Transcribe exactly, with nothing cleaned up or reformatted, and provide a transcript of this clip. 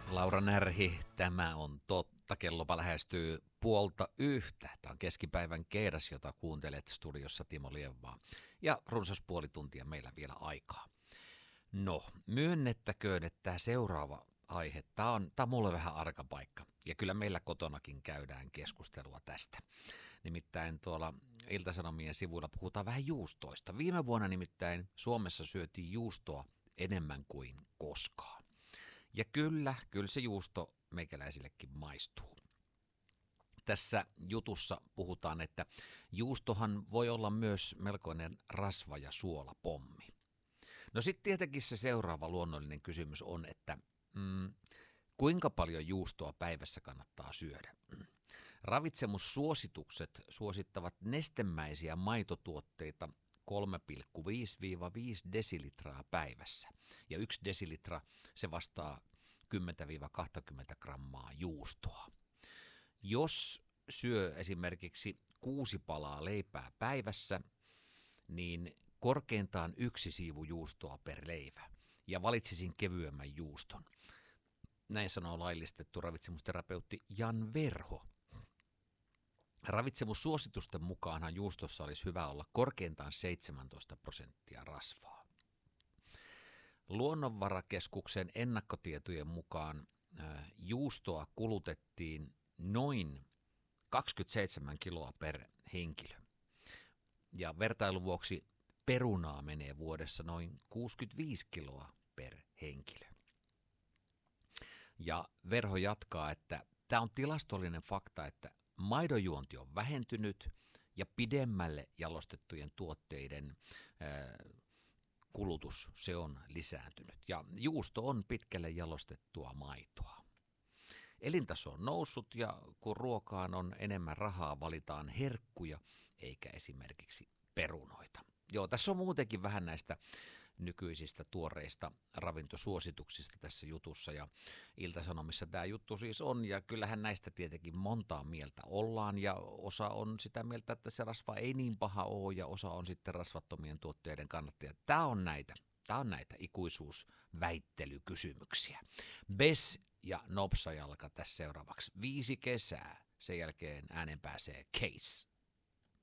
Laura Närhi, tämä on totta. Kellopa lähestyy puolta yhtä. Tämä on keskipäivän keidas, jota kuuntelet studiossa Timo Lievaa. Ja runsas puoli tuntia meillä vielä aikaa. No, myönnettäköön, että tämä seuraava aihe, tämä on, tämä on mulle vähän arka paikka. Ja kyllä meillä kotonakin käydään keskustelua tästä. Nimittäin tuolla Ilta-Sanomien sivuilla puhutaan vähän juustoista. Viime vuonna nimittäin Suomessa syötiin juustoa enemmän kuin koskaan. Ja kyllä, kyllä se juusto meikäläisillekin maistuu. Tässä jutussa puhutaan, että juustohan voi olla myös melkoinen rasva- ja suolapommi. No sitten tietenkin se seuraava luonnollinen kysymys on, että mm, kuinka paljon juustoa päivässä kannattaa syödä? Ravitsemussuositukset suosittavat nestemäisiä maitotuotteita kolme pilkku viisi viisi desilitraa päivässä. Ja yksi desilitra, se vastaa kymmenen kaksikymmentä grammaa juustoa. Jos syö esimerkiksi kuusi palaa leipää päivässä, niin korkeintaan yksi siivu juustoa per leivä. Ja valitsisin kevyemmän juuston. Näin sanoo laillistettu ravitsemusterapeutti Jan Verho. Ravitsemussuositusten mukaanhan juustossa olisi hyvä olla korkeintaan seitsemäntoista prosenttia rasvaa. Luonnonvarakeskuksen ennakkotietojen mukaan äh, juustoa kulutettiin noin kaksikymmentäseitsemän kiloa per henkilö. Ja vertailun vuoksi perunaa menee vuodessa noin kuusikymmentäviisi kiloa per henkilö. Ja Verho jatkaa, että tämä on tilastollinen fakta, että maidonjuonti on vähentynyt ja pidemmälle jalostettujen tuotteiden ää, kulutus se on lisääntynyt. Ja juusto on pitkälle jalostettua maitoa. Elintaso on noussut ja kun ruokaan on enemmän rahaa, valitaan herkkuja eikä esimerkiksi perunoita. Joo, tässä on muutenkin vähän näistä nykyisistä tuoreista ravintosuosituksista tässä jutussa ja Ilta-Sanomissa tämä juttu siis on ja kyllähän näistä tietenkin montaa mieltä ollaan ja osa on sitä mieltä, että se rasva ei niin paha ole ja osa on sitten rasvattomien tuotteiden kannattajia. Tämä on näitä, tämä on näitä ikuisuusväittelykysymyksiä. Bes ja Nopsajalka tässä seuraavaksi viisi kesää, sen jälkeen äänen pääsee Case.